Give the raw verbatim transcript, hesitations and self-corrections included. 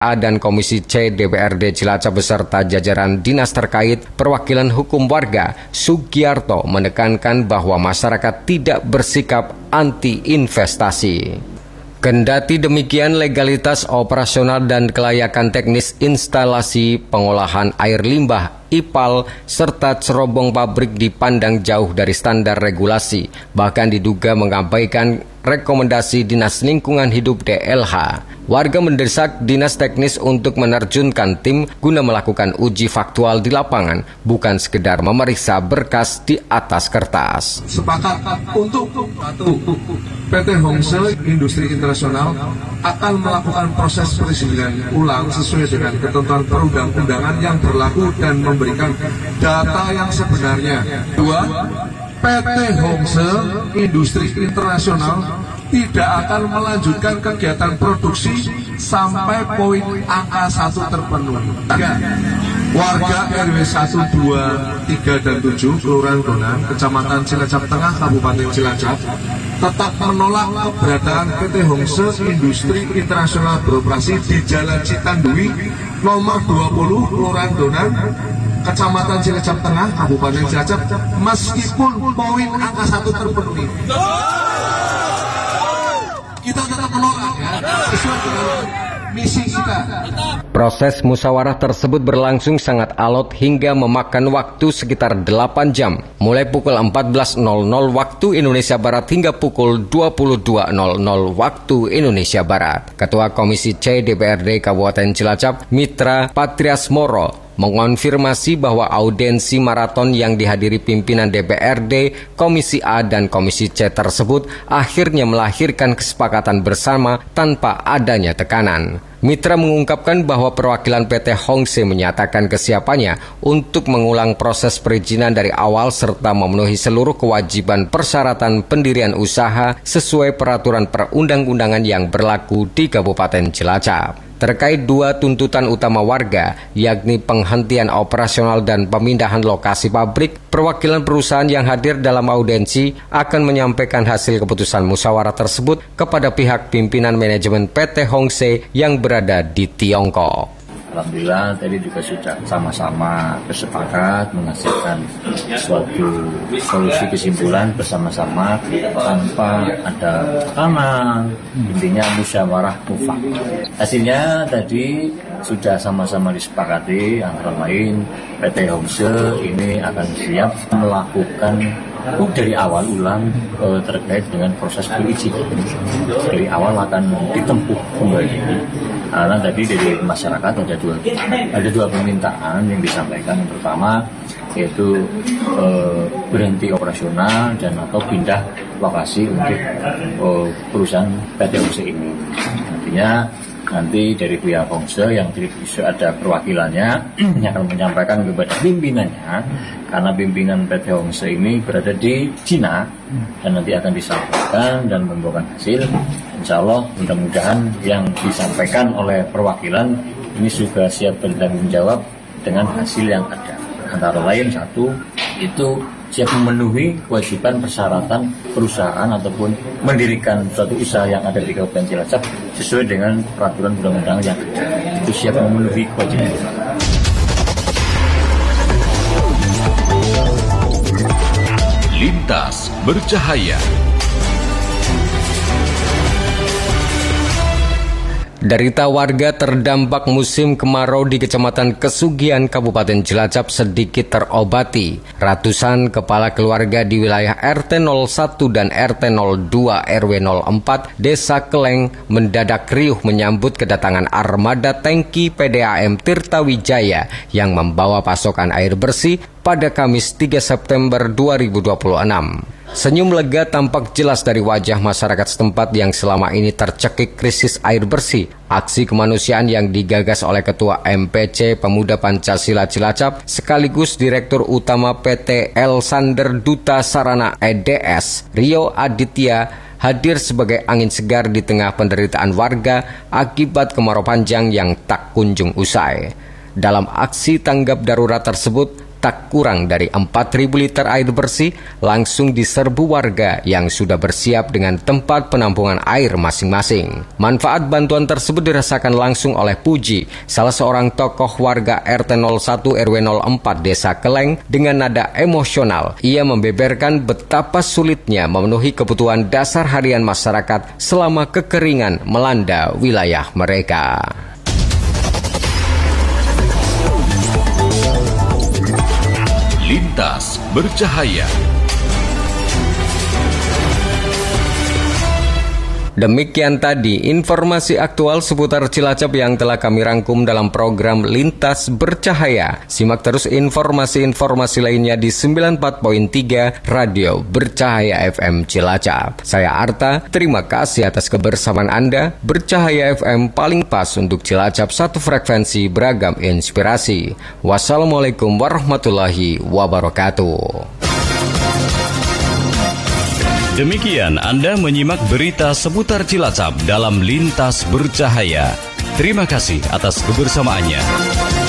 A dan Komisi C D P R D Cilacap beserta jajaran dinas terkait perwakilan hukum warga, Sugiarto menekankan bahwa masyarakat tidak bersikap anti-investasi. Kendati demikian, legalitas operasional dan kelayakan teknis instalasi pengolahan air limbah I P A L serta cerobong pabrik dipandang jauh dari standar regulasi, bahkan diduga mengabaikan rekomendasi Dinas Lingkungan Hidup D L H. Warga mendesak Dinas Teknis untuk menerjunkan tim guna melakukan uji faktual di lapangan, bukan sekedar memeriksa berkas di atas kertas. Sepakat untuk satu, P T Hongse Industri Internasional akan melakukan proses perizinan ulang sesuai dengan ketentuan perundang-undangan yang berlaku dan memberikan data yang sebenarnya. Dua, P T Hongse Industri Internasional tidak akan melanjutkan kegiatan produksi sampai poin angka satu terpenuhi. Tiga, warga R W satu, dua, tiga, dan tujuh, Kelurahan Donang, Kecamatan Cilacap Tengah, Kabupaten Cilacap, tetap menolak keberadaan P T Hongse Industri Internasional beroperasi di Jalan Citandui, nomor dua puluh, Kelurahan Donang, Kecamatan Cilacap Tengah, Kabupaten Cilacap, meskipun poin angka satu terpenuhi. Kita tetap menolak ya, sesuai dengan misi kita. Proses musyawarah tersebut berlangsung sangat alot hingga memakan waktu sekitar delapan jam, mulai pukul empat belas nol nol waktu Indonesia Barat hingga pukul dua puluh dua nol nol waktu Indonesia Barat. Ketua Komisi C D P R D Kabupaten Cilacap, Mitra Patriasmoro, mengonfirmasi bahwa audiensi maraton yang dihadiri pimpinan D P R D, Komisi A dan Komisi C tersebut akhirnya melahirkan kesepakatan bersama tanpa adanya tekanan. Mitra mengungkapkan bahwa perwakilan P T Hongse menyatakan kesiapannya untuk mengulang proses perizinan dari awal serta memenuhi seluruh kewajiban persyaratan pendirian usaha sesuai peraturan perundang-undangan yang berlaku di Kabupaten Cilacap. Terkait dua tuntutan utama warga, yakni penghentian operasional dan pemindahan lokasi pabrik, perwakilan perusahaan yang hadir dalam audiensi akan menyampaikan hasil keputusan musyawarah tersebut kepada pihak pimpinan manajemen P T Hongse yang berada di Tiongkok. Alhamdulillah tadi juga sudah sama-sama bersepakat menghasilkan suatu solusi kesimpulan bersama-sama tanpa ada tekanan, intinya musyawarah mufakat. Hasilnya tadi sudah sama-sama disepakati, antara lain P T Hongse ini akan siap melakukan dari awal ulang eh, terkait dengan proses perizinan. Dari awal akan ditempuh kembali. Karena tadi dari masyarakat ada dua ada dua permintaan yang disampaikan. Yang pertama yaitu eh, berhenti operasional dan atau pindah lokasi untuk eh, perusahaan P T Hongse ini. Artinya nanti dari pihak Hongse yang bisa ada perwakilannya yang akan menyampaikan kepada pimpinannya, karena pimpinan P T Hongse ini berada di Cina dan nanti akan disampaikan dan membawakan hasil. Insya Allah mudah-mudahan yang disampaikan oleh perwakilan ini juga siap bertanggung jawab dengan hasil yang ada. Antara lain satu itu siap memenuhi kewajiban persyaratan perusahaan ataupun mendirikan suatu usaha yang ada di Kabupaten Cilacap sesuai dengan peraturan undang-undang yang ada. Itu siap memenuhi kewajiban. Lintas Bercahaya. Derita warga terdampak musim kemarau di Kecamatan Kesugian, Kabupaten Cilacap sedikit terobati. Ratusan kepala keluarga di wilayah R T nol satu dan R T nol dua R W nol empat Desa Keleng mendadak riuh menyambut kedatangan armada tangki P D A M Tirta Wijaya yang membawa pasokan air bersih pada Kamis tiga September dua ribu dua puluh enam. Senyum lega tampak jelas dari wajah masyarakat setempat yang selama ini tercekik krisis air bersih. Aksi kemanusiaan yang digagas oleh Ketua M P C Pemuda Pancasila Cilacap sekaligus Direktur Utama P T L Sander Duta Sarana E D S Rio Aditya hadir sebagai angin segar di tengah penderitaan warga akibat kemarau panjang yang tak kunjung usai. Dalam aksi tanggap darurat tersebut, tak kurang dari empat ribu liter air bersih langsung diserbu warga yang sudah bersiap dengan tempat penampungan air masing-masing. Manfaat bantuan tersebut dirasakan langsung oleh Puji, salah seorang tokoh warga R T nol satu R W nol empat Desa Keleng. Dengan nada emosional, ia membeberkan betapa sulitnya memenuhi kebutuhan dasar harian masyarakat selama kekeringan melanda wilayah mereka. Lintas Bercahaya. Demikian tadi informasi aktual seputar Cilacap yang telah kami rangkum dalam program Lintas Bercahaya. Simak terus informasi-informasi lainnya di sembilan puluh empat koma tiga Radio Bercahaya F M Cilacap. Saya Arta, terima kasih atas kebersamaan Anda. Bercahaya F M paling pas untuk Cilacap, satu frekuensi beragam inspirasi. Wassalamualaikum warahmatullahi wabarakatuh. Demikian Anda menyimak berita seputar Cilacap dalam Lintas Bercahaya. Terima kasih atas kebersamaannya.